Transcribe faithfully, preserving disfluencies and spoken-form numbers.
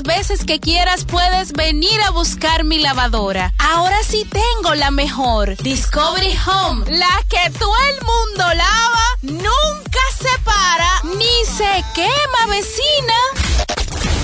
veces que quieras puedes venir a buscar mi lavadora. Ahora sí tengo la mejor, Discovery Home, la que todo el mundo lava, nunca se para, ni se quema, vecina.